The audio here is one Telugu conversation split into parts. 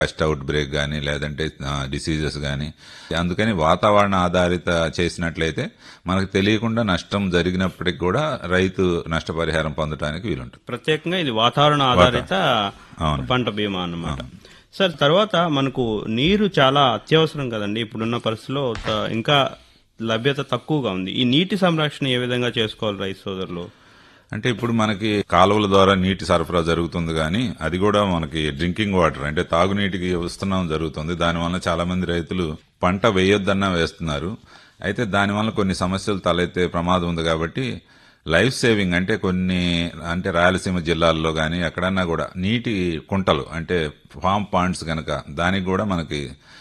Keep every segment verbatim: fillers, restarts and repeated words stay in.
పెస్ట్ అవుట్ బ్రేక్ కానీ లేదంటే డిసీజెస్ కానీ. అందుకని వాతావరణ ఆధారిత చేసినట్లయితే మనకు తెలియకుండా నష్టం జరిగినప్పటికి కూడా రైతు నష్టపరిహారం పొందడానికి వీలుంటుంది. ప్రత్యేకంగా ఇది వాతావరణ ఆధారిత పంట బీమా అన్నమాట. సార్, తర్వాత మనకు నీరు చాలా అత్యవసరం కదండి. ఇప్పుడున్న పరిస్థితిలో ఇంకా లభ్యత తక్కువగా ఉంది. ఈ నీటి సంరక్షణ ఏ విధంగా చేసుకోవాలి రైతు సోదరులు? అంటే ఇప్పుడు మనకి కాలువల ద్వారా నీటి సరఫరా జరుగుతుంది, కానీ అది కూడా మనకి డ్రింకింగ్ వాటర్ అంటే తాగునీటికి వస్తున్నాం జరుగుతుంది. దానివల్ల చాలా మంది రైతులు పంట వేయొద్దన్నా వేస్తున్నారు. అయితే దానివల్ల కొన్ని సమస్యలు తలెత్తే ప్రమాదం ఉంది. కాబట్టి లైఫ్ సేవింగ్ అంటే కొన్ని అంటే రాయలసీమ జిల్లాల్లో కానీ ఎక్కడన్నా కూడా నీటి కుంటలు అంటే ఫామ్ పాండ్స్ కనుక దానికి కూడా మనకి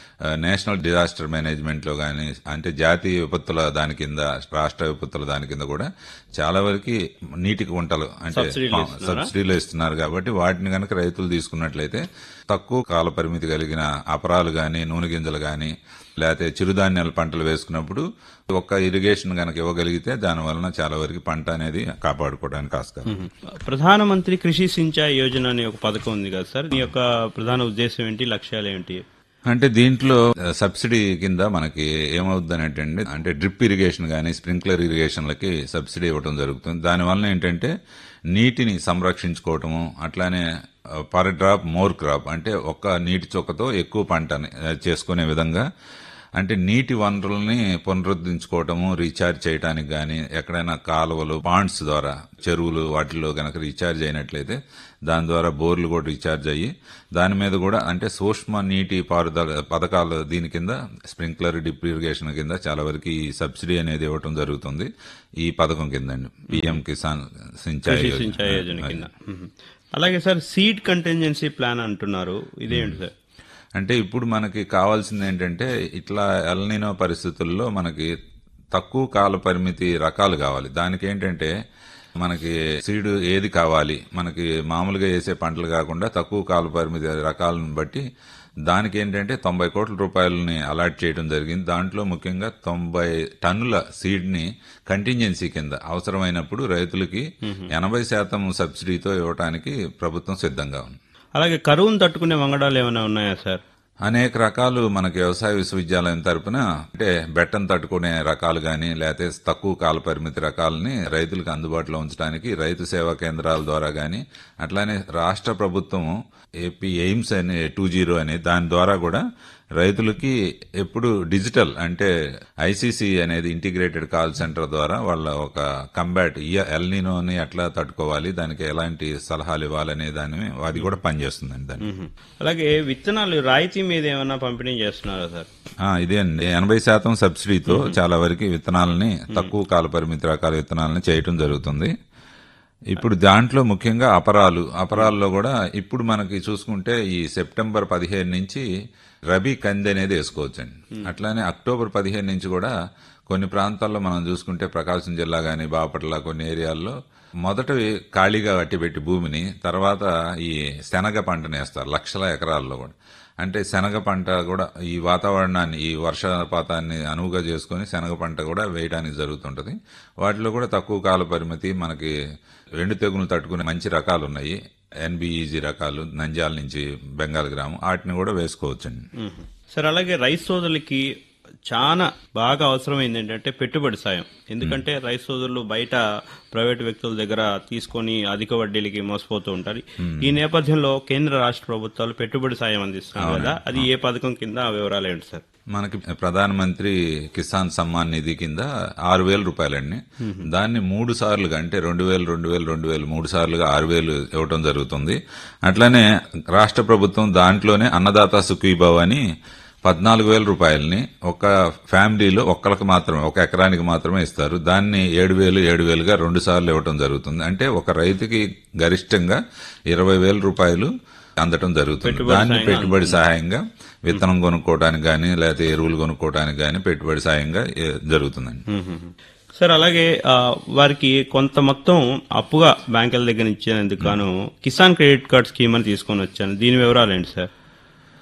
నేషనల్ డిజాస్టర్ మేనేజ్మెంట్ లో కానీ అంటే జాతీయ విపత్తుల దాని కింద రాష్ట్ర విపత్తుల దాని కింద కూడా చాలా వరకు నీటి కుంటలు అంటే సబ్సిడీలు ఇస్తున్నారు. కాబట్టి వాటిని కనుక రైతులు తీసుకున్నట్లయితే తక్కువ కాల పరిమితి కలిగిన అపరాలు గాని నూనె గింజలు గాని లేకపోతే చిరుధాన్యాల పంటలు వేసుకున్నప్పుడు ఒక్క ఇరిగేషన్ కనుక ఇవ్వగలిగితే దాని వలన చాలా వరకు పంట అనేది కాపాడుకోవడానికి ఆస్కారం. ప్రధానమంత్రి కృషి సించాయి యోజన అనే ఒక పథకం ఉంది కదా సార్, దీని యొక్క ప్రధాన ఉద్దేశం ఏంటి, లక్ష్యాలు ఏంటి? అంటే దీంట్లో సబ్సిడీ కింద మనకి ఏమవుతుందని ఏంటంటే అంటే డ్రిప్ ఇరిగేషన్ గానీ స్ప్రింక్లర్ ఇరిగేషన్లకి సబ్సిడీ ఇవ్వడం జరుగుతుంది. దానివల్ల ఏంటంటే నీటిని సంరక్షించుకోవటము, అట్లానే పర్ డ్రాప్ మోర్ క్రాప్ అంటే ఒక్క నీటి చొక్కతో ఎక్కువ పంటని చేసుకునే విధంగా అంటే నీటి వనరుల్ని పునరుద్ధరించుకోవటము, రీఛార్జ్ చేయడానికి గానీ ఎక్కడైనా కాలువలు పాండ్స్ ద్వారా చెరువులు వాటిల్లో గనక రీఛార్జ్ అయినట్లయితే దాని ద్వారా బోర్లు కూడా రీఛార్జ్ అయ్యి దాని మీద కూడా అంటే సూక్ష్మ నీటి పారుదల పథకాలు దీని కింద స్ప్రింక్లర్ డ్రిప్ ఇరిగేషన్ కింద చాలా వరకు ఈ సబ్సిడీ అనేది ఇవ్వటం జరుగుతుంది ఈ పథకం కింద అండి, పిఎం కిసాన్ సించాయి యోజన కింద. అలాగే సార్, సీడ్ కంటింజెన్సీ ప్లాన్ అంటున్నారు, ఇదేంటి సార్? అంటే ఇప్పుడు మనకి కావాల్సింది ఏంటంటే ఇట్లా ఎల్నినో పరిస్థితుల్లో మనకి తక్కువ కాల పరిమితి రకాలు కావాలి. దానికి ఏంటంటే మనకి సీడ్ ఏది కావాలి, మనకి మామూలుగా వేసే పంటలు కాకుండా తక్కువ కాల పరిమితి రకాలను బట్టి దానికి ఏంటంటే తొంభై కోట్ల రూపాయలని అలాట్ చేయడం జరిగింది. దాంట్లో ముఖ్యంగా తొంభై టన్నుల సీడ్ ని కంటింజెన్సీ కింద అవసరమైనప్పుడు రైతులకి ఎనభై శాతం సబ్సిడీతో ఇవ్వడానికి ప్రభుత్వం సిద్ధంగా ఉంది. అలాగే కరువును తట్టుకునే వంగడాలు ఏమైనా ఉన్నాయా సార్? అనేక రకాలు మనకి వ్యవసాయ విశ్వవిద్యాలయం తరపున అంటే బెట్టను తట్టుకునే రకాలు గాని లేకపోతే తక్కువ కాల పరిమితి రకాలని రైతులకు అందుబాటులో ఉంచడానికి రైతు సేవా కేంద్రాల ద్వారా గాని అట్లానే రాష్ట్ర ప్రభుత్వం ఏపీ ఎయిమ్స్ అనే టూ జీరో అనే దాని ద్వారా కూడా రైతులకి ఎప్పుడు డిజిటల్ అంటే ఐసీసీ అనేది ఇంటిగ్రేటెడ్ కాల్ సెంటర్ ద్వారా వాళ్ళ ఒక కంబాట్ ఎల్నినోని ఎట్లా తట్టుకోవాలి, దానికి ఎలాంటి సలహాలు ఇవ్వాలనే దాని అది కూడా పనిచేస్తుందండి దాన్ని. అలాగే విత్తనాలు రాయితీ మీద ఏమైనా పంపిణీ చేస్తున్నారా సార్? ఇదే అండి, ఎనభై శాతం సబ్సిడీతో చాలా వరకు విత్తనాలని తక్కువ కాల పరిమితి రకాల విత్తనాలని చేయటం జరుగుతుంది. ఇప్పుడు దాంట్లో ముఖ్యంగా అపరాలు అపరాల్లో కూడా ఇప్పుడు మనకి చూసుకుంటే ఈ సెప్టెంబర్ పదిహేను నుంచి రబీ కంది అనేది వేసుకోవచ్చండి. అట్లానే అక్టోబర్ పదిహేను నుంచి కూడా కొన్ని ప్రాంతాల్లో మనం చూసుకుంటే ప్రకాశం జిల్లా గాని బాపట్ల కొన్ని ఏరియాల్లో మొదట ఖాళీగా కట్టిపెట్టి భూమిని తర్వాత ఈ శనగ పంటను వేస్తారు లక్షల ఎకరాల్లో కూడా. అంటే శనగ పంట కూడా ఈ వాతావరణాన్ని ఈ వర్షపాతాన్ని అనువుగా చేసుకుని శనగ పంట కూడా వేయడానికి జరుగుతుంటది. వాటిలో కూడా తక్కువ కాల పరిమితి మనకి రెండు తెగులు తట్టుకునే మంచి రకాలు ఉన్నాయి. ఎన్బిఈజీ రకాలు నంద్యాల నుంచి బెంగాల్ గ్రామం వాటిని కూడా వేసుకోవచ్చండి. సార్, అలాగే రైతు సోదరులకి చాలా బాగా అవసరమైంది ఏంటంటే పెట్టుబడి సాయం. ఎందుకంటే రైతు సోదరులు బయట ప్రైవేటు వ్యక్తుల దగ్గర తీసుకొని అధిక వడ్డీలకి మోసపోతూ ఉంటారు. ఈ నేపథ్యంలో కేంద్ర రాష్ట్ర ప్రభుత్వాలు పెట్టుబడి సాయం అందిస్తున్నారు కదా, అది ఏ పథకం కింద వివరాలు ఏంటి సార్? మనకి ప్రధానమంత్రి కిసాన్ సమ్మాన్ నిధి కింద ఆరు వేల రూపాయలండి. దాన్ని మూడు సార్లుగా అంటే రెండు వేలు రెండు వేలు రెండు వేలు మూడు సార్లుగా ఆరు వేలు ఇవ్వటం జరుగుతుంది. అట్లానే రాష్ట్ర ప్రభుత్వం దాంట్లోనే అన్నదాత సుఖీభావ్ అని పద్నాలుగు వేల రూపాయలని ఒక ఫ్యామిలీలో ఒక్కరికి మాత్రమే ఒక ఎకరానికి మాత్రమే ఇస్తారు. దాన్ని ఏడు వేలు ఏడు వేలుగా రెండు సార్లు ఇవ్వటం జరుగుతుంది. అంటే ఒక రైతుకి గరిష్టంగా ఇరవై వేల రూపాయలు అందటం జరుగుతుంది. దాన్ని పెట్టుబడి సహాయంగా విత్తనం కొనుక్కోవడానికి గానీ లేకపోతే ఎరువులు కొనుక్కోవడానికి గానీ పెట్టుబడి సాయంగా జరుగుతుందండి. సార్, అలాగే వారికి కొంత మొత్తం అప్పుగా బ్యాంకుల దగ్గర ఇచ్చేందుకు గాను కిసాన్ క్రెడిట్ కార్డ్ స్కీమ్ అని తీసుకొని వచ్చాను, దీని వివరాలు ఏంటి సార్?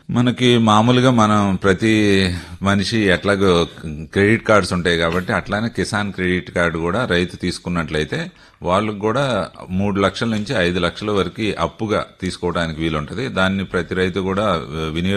మనకి మామూలుగా మనం ప్రతి మనిషి ఎట్లాగో క్రెడిట్ కార్డ్స్ ఉంటాయి కాబట్టి అట్లానే కిసాన్ క్రెడిట్ కార్డు కూడా రైతు తీసుకున్నట్లయితే వాళ్ళకు కూడా మూడు లక్షల నుంచి ఐదు లక్షల వరకు అప్పుగా తీసుకోవడానికి వీలుంటది. దాన్ని ప్రతి రైతు కూడా వినియోగ